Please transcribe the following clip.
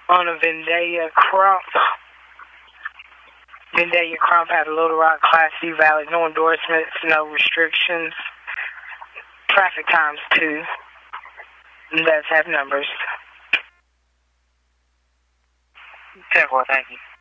on a Vendaya Crump. Vendaya Crump out of Little Rock, Class C valid, no endorsements, no restrictions. Traffic times 2. Does have numbers. 10-4, thank you.